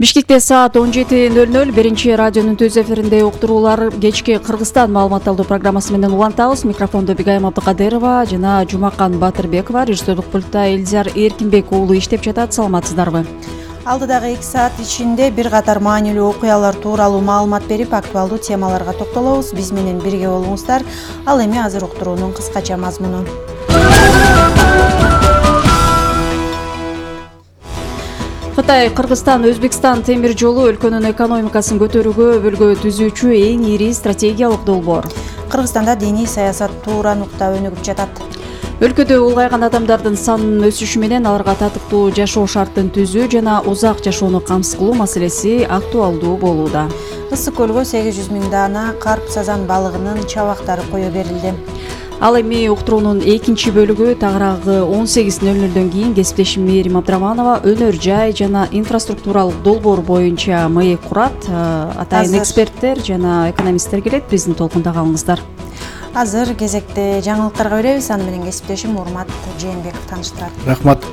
Бишкекте саат 17:00 биринчи радионун төз эфиринде уктуруулар кечки Кыргызстан маалымат алуу программасы менен улантабыз. Микрофондо Бигайым Абдыкадырова жана Жумакан Батырбекова, режиссерлук пультта Эльзар Эркинбек уулу иштеп жатат. Саламатсыздарбы? Алдыдагы 2 саат ичинде бир катар маанилүү окуялар тууралуу маалымат берип, актуалдуу темаларга токтолобуз. Биз менен бирге болуңуздар. Ал эми азыр уктуруунун кыскача мазмуну. Кытай Кыргызстан-Өзбекстан темир жолу өлкөнүн экономикасын көтөрүүгө өбөлгө түзүүчү эң ири стратегиялык долбоор. Кыргызстанда диний саясат туура нукта өнүгүп жатат. Өлкөдө улгайган адамдардын санынын өсүшү менен аларга татыктуу жашоо шартын түзүү жана узак жашоону камсыз кылуу маселеси актуалдуу болууда. Ысык көлгө 800 000 даана карп сазан балыгынын чабактары кое берилди. Ал эми уктуруунун экинчи бөлүгү тагыраагы 18:00 кийин кесиптешим Мээрим Абдраманова өнөр жай жана инфраструктуралык долбоор боюнча маек курат. Атайын эксперттер жана экономисттер келет. Биздин толкунда калыңыздар. Азыр кезекте жаңылыктарга беребиз. Аны менен кесиптешим Урмат Жээнбеков тааныштырат. Рахмат.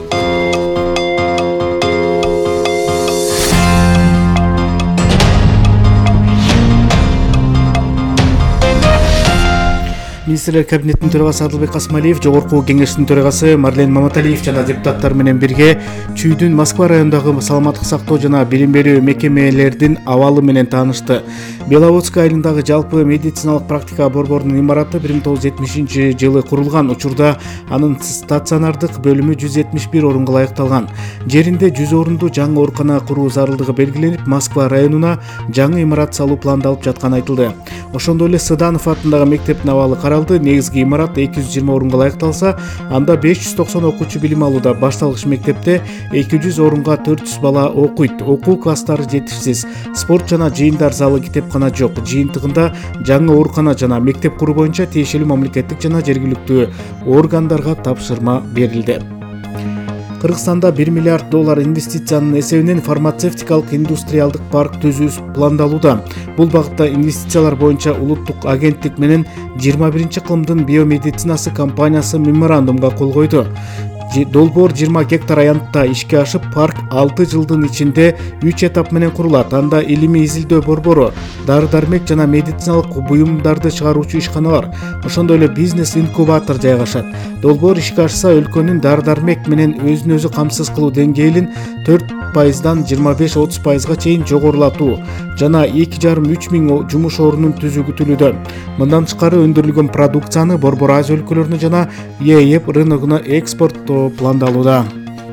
Министрлер кабинетинин төрагасы Адылбек Касымалиев, жогорку кеңештин төрагасы Марлен Маматалиев жана депутаттар менен бирге Чүйдүн Москва районундагы саламаттык сактоо жана билим берүү мекемелердин абалы менен таанышты. Беловодск айылындагы жалпы медициналык практика борборунун имараты 1970-жылы курулган учурда анын стационардык бөлүмү 171 орунга ылайыкталган. Жеринде 100 орундуу жаңы оорукана куруу зарылдыгы белгиленип, Москва районуна жаңы имарат салуу пландалып жатканы айтылды. Ошондой эле Сыданов атындагы мектептин абалы каралды. Негизги имарат 220 орунга ылайыкталса, анда 590 окуучу билим алууда. Башталгыч мектепте 200 орунга 400 бала окуйт. Окуу класстары жетишсиз. Спорт жана жыйындар залы, китепкана жок. Жыйынтыгында жаңы оорукана жана мектеп куруу боюнча тиешелүү мамлекеттик жана жергиликтүү органдарга тапшырма берилди. Кыргызстанда $1 миллиард инвестициянын эсебинен фармацевтикалык индустриалдык парк түзүү пландалууда. Бул багытта инвестициялар боюнча улуттук агенттик менен 21-кылымдын биомедицинасы компаниясы меморандумга кол койду. Долбоор 20 гектар аянтта ишке ашып, парк 6 жылдын ичинде 3 этап менен курулат. Анда илимий изилдөө борбору, дары-дармек жана медициналык буюмдарды чыгаруучу ишканалар, ошондой эле бизнес-инкубатор жайгашат. Долбоор ишке ашса, өлкөнүн дары-дармек менен өзүн өзү камсыз кылуу деңгээлин 4%дан 25-30%га чейин жогорулатуу жана 2,5-3 миң жумуш орунун түзүү күтүлүүдө. Мындан тышкары өндүрүлгөн продукцияны Борбор Азия өлкөлөрүнө жана ЕЭП рыногуна экспорттоо пландалууда.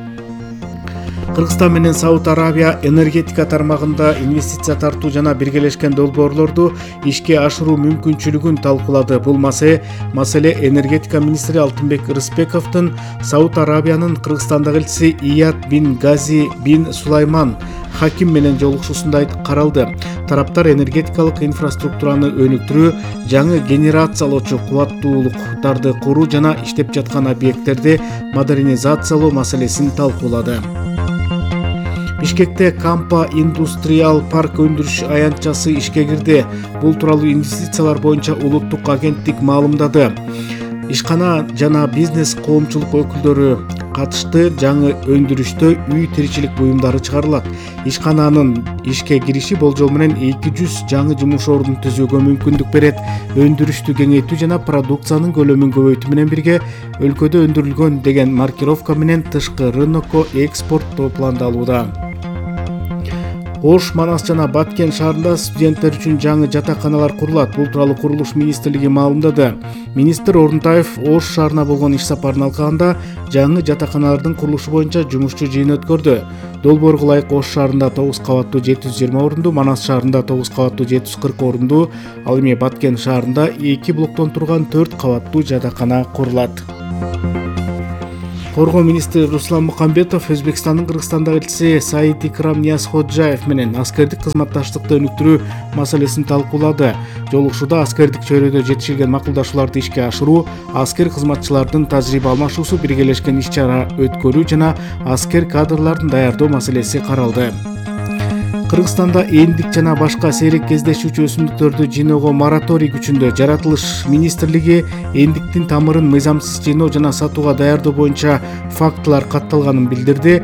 Кыргызстан менен Сауд Арабия энергетика тармагында инвестиция тартуу жана биргелешкен долбоорлорду ишке ашыруу мүмкүнчүлүгүн талкуулады. Бул маселе энергетика министри Алтынбек Рыспековдун Сауд Арабиянын Кыргызстандагы элчиси Ияд бин Гази бин Сулайман Хаким менен жолугушуусунда каралды. Тараптар энергетикалык инфраструктураны өнүктүрүү, жаңы генерациялоочу кубаттуулуктарды куруу жана иштеп жаткан объекттерди модернизациялоо маселесин талкуулады. Бишкекте Кампа индустриал парк өндүрүш аянтчасы ишке кирди. Бул тууралуу инвестициялар боюнча улуттук агенттик маалымдады. Ишкана жана бизнес коомчулук өкүлдөрү катышты. Жаңы өндүрүштө үй тиричилик буюмдары чыгарылат. Ишкананын ишке кириши болжол менен 200 жаңы жумуш ордун түзүүгө мүмкүндүк берет. Өндүрүштү кеңейтүү жана продукциянын көлөмүн көбөйтүү менен бирге өлкөдө өндүрүлгөн деген маркировка менен тышкы рынокко экспорттоо пландалууда. Ош, Манас жана Баткен шаарында студенттер үчүн жаңы жатаканалар курулат. Бул тууралуу курулуш министрлиги маалымдады. Министр Орунтаев Ош шаарына болгон иш сапарын алкаганда жаңы жатаканалардын курулушу боюнча жумушчу жыйын өткөрдү. Долбоорго ылайык Ош шаарында 9 кабаттуу 720 орунду, Манас шаарында 9 кабаттуу 740 орунду, ал эми Баткен шаарында 2 блоктон турган 4 кабаттуу жатакана курулат. Коргоо министри Руслан Мукамбетов Өзбекстандын Кыргызстандагы элчиси Саид Икрам Ниязходжаев менен аскердик кызматташтыкты өнүктүрүү маселесин талкуулады. Жолугушууда аскердик чөйрөдө жетишилген макулдашууларды ишке ашыруу, аскер кызматчылардын тажрыйба алмашуусу, биргелешкен иш-чара өткөрүү жана аскер кадрларын даярдоо маселеси каралды. Кыргызстанда эндик жана башка сейрек кездешүүчү өсүмдүктөрдү жыйноого мораторий күчүндө. Жаратылыш министрлиги эндиктин тамырын мыйзамсыз жыйноо жана сатууга даярдоо боюнча фактылар катталганын билдирди.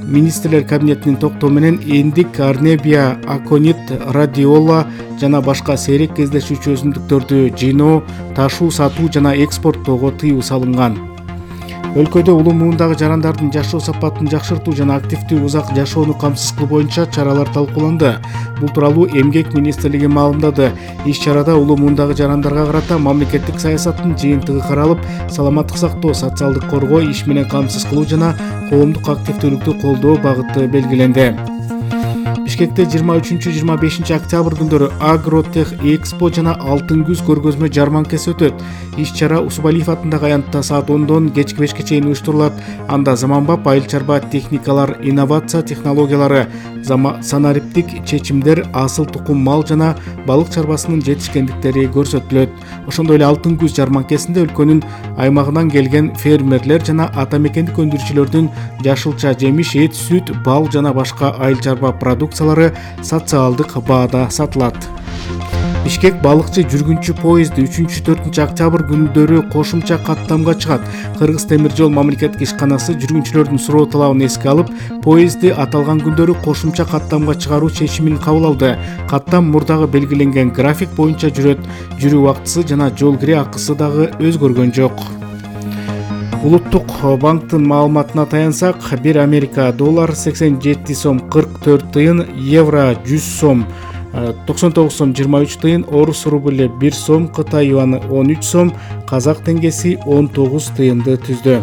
министрлер кабинетинин токтоо менен эндик, арнебия, аконит, радиола жана башка сейрек кездешүүчү өсүмдүктөрдү жыйноо, ташуу, сатуу жана экспорттоого тыюу салынган. Өлкөдө улуу муундагы жарандардын жашоо сапатын жакшыртуу жана активдүү узак жашоону камсыз кылуу боюнча чаралар талкууланды. Бул тууралуу Эмгек министрлиги маалымдады. Иш-чарада улуу муундагы жарандарга карата мамлекеттик саясаттын жыйынтыгы каралып, саламаттык сактоо, социалдык коргоо, иш менен камсыз кылуу жана коомдук активдүүлүктү колдоо багыты белгиленди. Бишкекте 23-25 октябрь күндөрү Агротех Экспо жана Алтын күз көргөзмө жарманкасы өтөт. Иш-чара Усубалиев атындагы аянтта саат 10дон кечки 5ке чейин уюштурулат. Анда заманбап айыл чарба техникалар, инновация технологиялары, санариптик чечимдер, асыл тукум мал жана балык чарбасынын жетишкендиктери көрсөтүлөт. Ошондой эле Алтын күз жарманкасында өлкөнүн аймагынан келген фермерлер жана ата мекендик өндүрүүчүлөрдүн жашылча жемиш, эт, сүт, бал жана башка айыл чарба продукциялары социалдык баада сатылат. Бишкек балыкчы жүргүнчү поезди 3-4 октябрь күндөрү кошумча каттамга чыгат. Кыргыз темир жол мамлекеттик ишканасы жүргүнчүлөрдүн суроо талабын эске алып, поезди аталган күндөрү кошумча каттамга чыгаруу чечимин кабыл алды. Каттам мурдагы белгиленген график боюнча жүрөт. Жүрүү убактысы жана жол кире акысы дагы өзгөргөн жок. Улуттук банктын маалыматына таянсак, 1 Америка доллар 87 сом 44 тыйын, евро 100 сом 99 сом 23 тыйын, орус рублі 1 сом, Кытай юаны 13 сом, казак тенгеси 19 тыйынды түздү.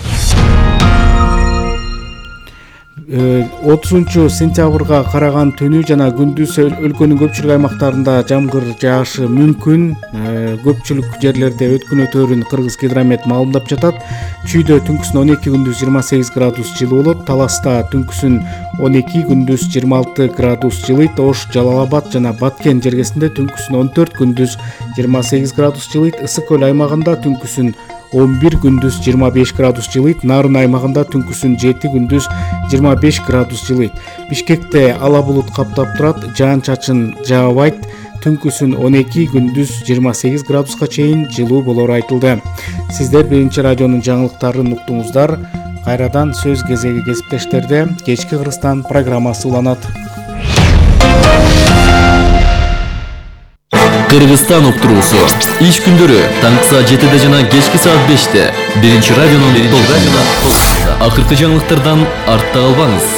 30 сентябрга караган түнү жана күндүз өлкөнүн көпчүлүк аймактарында жамгыр жаашы мүмкүн. Көпчүлүк жерлерде өткөн өтөөрүн Кыргыз гидромет маалымдап жатат. Чүйдө түнкүсүн 12, күндүз 28 градус жылуу болот. Таласта түнкүсүн 12, күндүз 26 градус жылыйт. Ош, Жалал-Абад жана Баткен жергесинде түнкүсүн 14, күндүз 28 градус жылыйт. Ысык көл аймагында түнкүсүн 11, күндүз 25 градус жылыйт. Нарын аймагында түнкүсүн 7, күндүз 25 градус жылыйт. Бишкекте ала булут каптап турат, жаан-чачын жаабайт. Түнкүсүн 12, күндүз 28 градуска чейин жылуу болору айтылды. Сиздер Биринчи радионун жаңылыктарын уктуңуздар. Кайрадан сөз кезеги кесиптештерде. Кечки Кыргызстан программасы уланат. Кыргызстан уктуруусу иш күндөрү таңкы саат 7 жана кечки саат 5 Биринчи радионун толкунунда. Акыркы жаңылыктардан артта калбаңыз.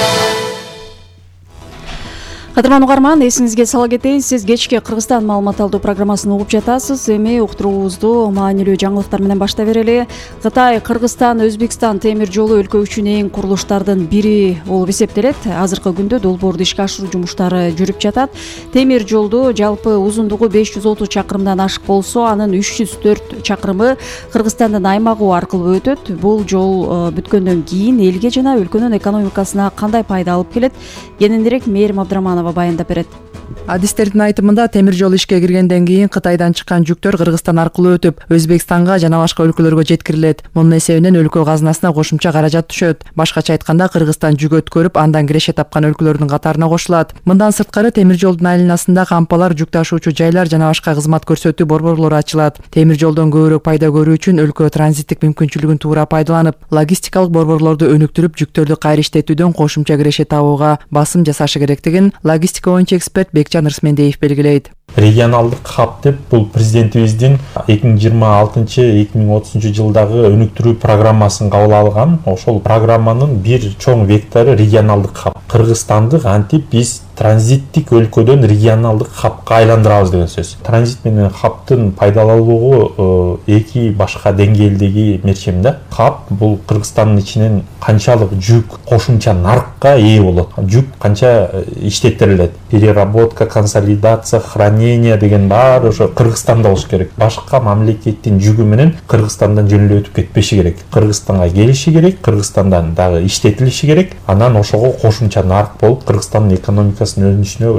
Кадырман угарман, эсиңизге сала кетейин, сиз кечки Кыргызстан маалымат алуу программасын угуп жатасыз. Эми уктуруубузду маанилүү жаңылыктар менен баштап берели. Кытай, Кыргызстан, Өзбекстан темир жолу өлкө үчүн эң курулуштардын бири болуп эсептелет. Азыркы күндө долбоорду ишке ашыруу жумуштары жүрүп жатат. Темир жолду жалпы узундугу 530 чакырымдан ашык болсо, анын 304 чакырымы Кыргызстандын аймагы аркылуу өтөт. Бул жол бүткөндөн кийин элге жана өлкөнүн экономикасына кандай пайда алып келет? Кененирээк Мээрим Абдраманова баяндап берет. Адистердин айтымында темир жол ишке киргенден кийин Кытайдан чыккан жүктөр Кыргызстан аркылуу өтүп, Өзбекстанга жана башка өлкөлөргө жеткирилет. Мунун эсебинен өлкө казынасына кошумча каражат түшөт. Башкача айтканда, Кыргызстан жүк өткөрүп, андан киреше тапкан өлкөлөрдүн катарына кошулат. Мындан сырткары темир жолдун айланасында кампалар, жүк ташуучу жайлар жана башка кызмат көрсөтүү борборлору ачылат. Темир жолдон көбүрөөк пайда көрүү үчүн өлкө транзиттик мүмкүнчүлүгүн туура пайдаланып, логистикалык борборлорду өнүктүрүп, жүктөрдү кайра иштетүүдөн кошумча киреше табууга басым жасашы керектигин логистика боюнча эксперт Бекжан Рысмендеев белгилейт. Регионалдык хаб деп бул президентибиздин 2026-2030 жылдагы өнүктүрүү программасын кабыл алган. Ошол программанын бир чоң вектору регионалдык хаб. Кыргызстанды антип биз транзиттик өлкөдөн регионалдык хабка айландырабыз деген сөз. Транзит менен хабтын пайдалануулугу эки башка деңгээлдеги мерчем да. Хаб бул Кыргызстандын ичинен канчалык жүк кошумча нарыкка ээ болот. Жүк канча иштеттирилет. Переработка, консолидация, хранение деген баары ошо Кыргызстанда болуш керек. Башка мамлекеттин жүгү менен Кыргызстандан жөнүлүп өтүп кетпеши керек. Кыргызстанга келиши керек, Кыргызстандан дагы иштетилиши керек. Анан ошого кошумча нарык болуп Кыргызстандын экономикасынын өнүшүнө